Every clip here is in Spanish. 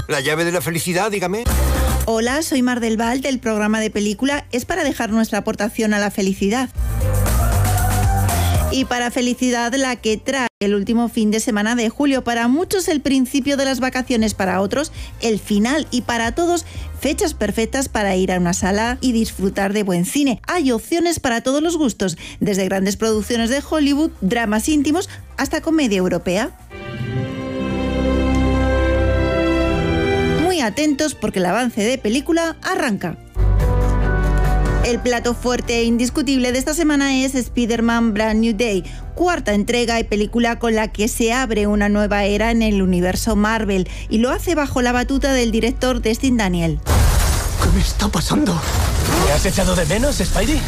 La llave de la felicidad, dígame. Hola, soy Mar del Val del programa de película Es para dejar nuestra aportación a la felicidad. Y para felicidad la que trae el último fin de semana de julio. Para muchos el principio de las vacaciones, para otros el final y para todos fechas perfectas para ir a una sala y disfrutar de buen cine. Hay opciones para todos los gustos, desde grandes producciones de Hollywood, dramas íntimos, hasta comedia europea. Muy atentos porque el avance de película arranca. El plato fuerte e indiscutible de esta semana es Spider-Man Brand New Day, cuarta entrega y película con la que se abre una nueva era en el universo Marvel, y lo hace bajo la batuta del director Destin Daniel. ¿Qué me está pasando? ¿Me has echado de menos, Spidey?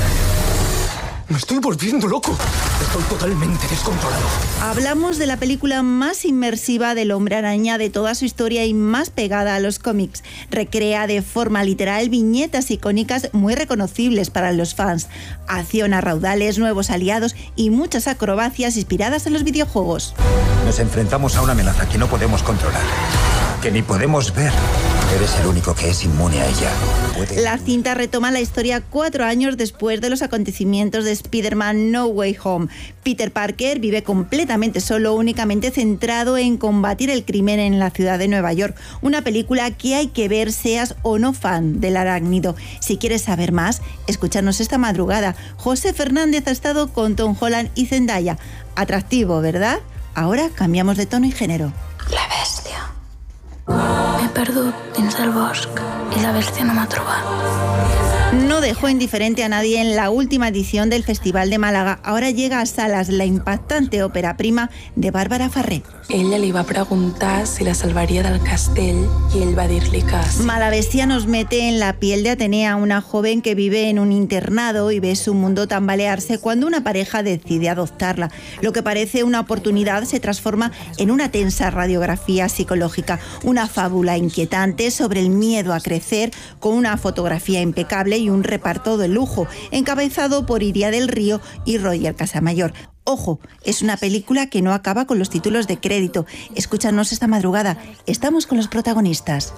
Me estoy volviendo loco. Estoy totalmente descontrolado. Hablamos de la película más inmersiva del Hombre Araña de toda su historia y más pegada a los cómics. Recrea de forma literal viñetas icónicas muy reconocibles para los fans. Acción a raudales, nuevos aliados y muchas acrobacias inspiradas en los videojuegos. Nos enfrentamos a una amenaza que no podemos controlar, que ni podemos ver. Eres el único que es inmune a ella. La cinta retoma la historia 4 años después de los acontecimientos de Spider-Man No Way Home. Peter Parker vive completamente solo, únicamente centrado en combatir el crimen en la ciudad de Nueva York. Una película que hay que ver seas o no fan del arácnido. Si quieres saber más, escúchanos esta madrugada. José Fernández ha estado con Tom Holland y Zendaya. Atractivo, ¿verdad? Ahora cambiamos de tono y género. La bèstia. M'he perdut dins del bosc i la bèstia no m'ha trobat. No dejó indiferente a nadie en la última edición del Festival de Málaga. Ahora llega a salas la impactante ópera prima de Bàrbara Ferrer. Ella li va preguntar si la salvaria del castell i ell va dir-li que sí. Malabestia nos mete en la piel de Atenea, una joven que vive en un internado y ve su mundo tambalearse cuando una pareja decide adoptarla. Lo que parece una oportunidad se transforma en una tensa radiografía psicológica, una fábula inquietante sobre el miedo a crecer, con una fotografía impecable y un reparto de lujo, encabezado por Iria del Río y Roger Casamayor. Ojo, es una película que no acaba con los títulos de crédito. Escúchanos esta madrugada, estamos con los protagonistas.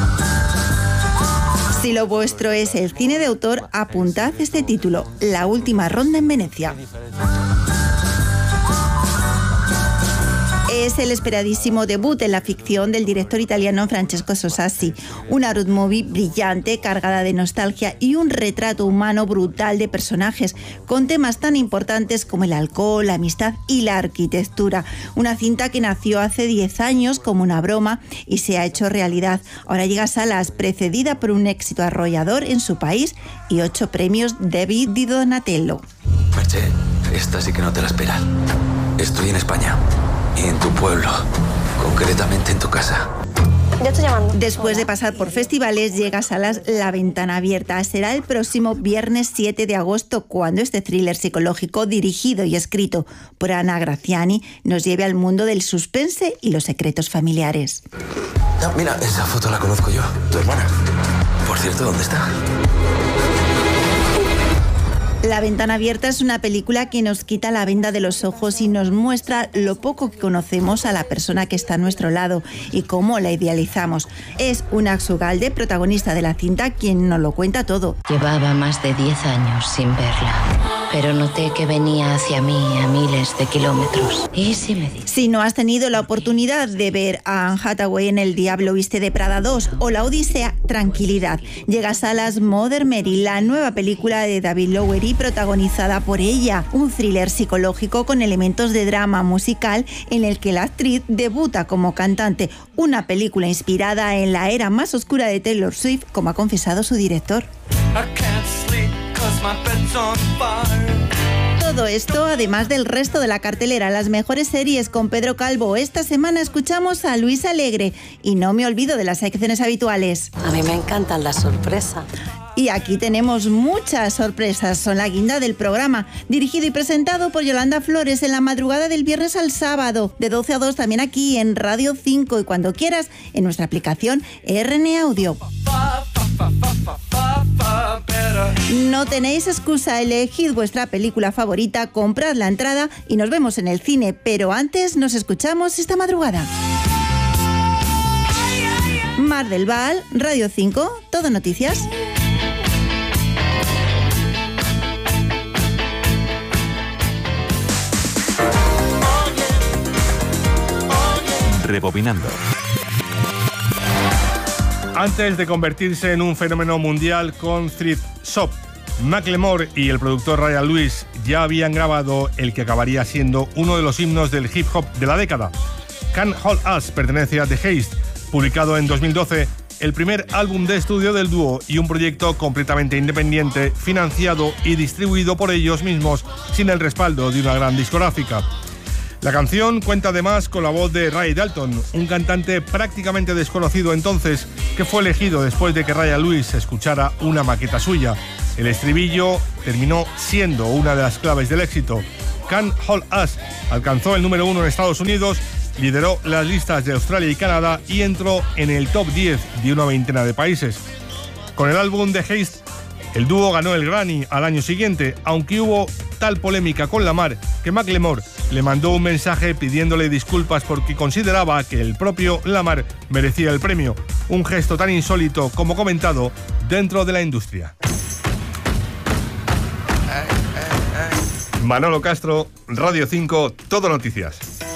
Si lo vuestro es el cine de autor, apuntad este título, La última ronda en Venecia. Es el esperadísimo debut en la ficción del director italiano Francesco Sosassi. Una road movie brillante, cargada de nostalgia y un retrato humano brutal de personajes, con temas tan importantes como el alcohol, la amistad y la arquitectura. Una cinta que nació hace 10 años como una broma y se ha hecho realidad. Ahora llega a salas, precedida por un éxito arrollador en su país y 8 premios David di Donatello. Merche, esta sí que no te la esperas. Estoy en España. Y en tu pueblo, concretamente en tu casa. Ya estoy llamando. Después de pasar por festivales, llega a salas La Ventana Abierta. Será el próximo viernes 7 de agosto cuando este thriller psicológico, dirigido y escrito por Ana Graziani, nos lleve al mundo del suspense y los secretos familiares. No, mira, esa foto la conozco yo, tu hermana. Por cierto, ¿dónde está? La Ventana Abierta es una película que nos quita la venda de los ojos y nos muestra lo poco que conocemos a la persona que está a nuestro lado y cómo la idealizamos. Es Unax Ugalde, protagonista de la cinta, quien nos lo cuenta todo. Llevaba más de 10 años sin verla, pero noté que venía hacia mí a miles de kilómetros. Y sí me dijo. Si no has tenido la oportunidad de ver a Anne Hathaway en El Diablo Viste de Prada 2 o La Odisea, tranquilidad. Llega a salas Mother Mary, la nueva película de David Lowery, protagonizada por ella. Un thriller psicológico con elementos de drama musical en el que la actriz debuta como cantante. Una película inspirada en la era más oscura de Taylor Swift, como ha confesado su director. Todo esto, además del resto de la cartelera, las mejores series con Pedro Calvo. Esta semana escuchamos a Luis Alegre y no me olvido de las secciones habituales. A mí me encantan las sorpresas. Y aquí tenemos muchas sorpresas, son la guinda del programa, dirigido y presentado por Yolanda Flores en la madrugada del viernes al sábado, de 12 a 2 también aquí en Radio 5 y cuando quieras en nuestra aplicación RN Audio. No tenéis excusa, elegid vuestra película favorita, comprad la entrada y nos vemos en el cine, pero antes nos escuchamos esta madrugada. Mar del Val, Radio 5, Todo Noticias. Rebobinando. Antes de convertirse en un fenómeno mundial con Thrift Shop, Macklemore y el productor Ryan Lewis ya habían grabado el que acabaría siendo uno de los himnos del hip hop de la década. Can't Hold Us pertenece a The Haste, publicado en 2012, el primer álbum de estudio del dúo y un proyecto completamente independiente, financiado y distribuido por ellos mismos sin el respaldo de una gran discográfica. La canción cuenta además con la voz de Ray Dalton, un cantante prácticamente desconocido entonces, que fue elegido después de que Ryan Lewis escuchara una maqueta suya. El estribillo terminó siendo una de las claves del éxito. Can't Hold Us alcanzó el número 1 en Estados Unidos, lideró las listas de Australia y Canadá y entró en el top 10 de una veintena de países. Con el álbum The Haste, el dúo ganó el Grammy al año siguiente, aunque hubo tal polémica con Lamar que Macklemore le mandó un mensaje pidiéndole disculpas porque consideraba que el propio Lamar merecía el premio, un gesto tan insólito como comentado dentro de la industria. Manolo Castro, Radio 5, Todo Noticias.